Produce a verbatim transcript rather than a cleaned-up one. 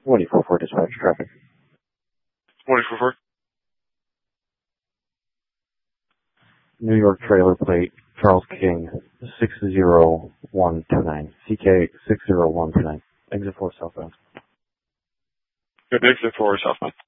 twenty-four four dispatch traffic. twenty-four four. New York trailer plate, Charles King, six zero one two nine. C K six zero one two nine. Exit four southbound. Good, exit four southbound.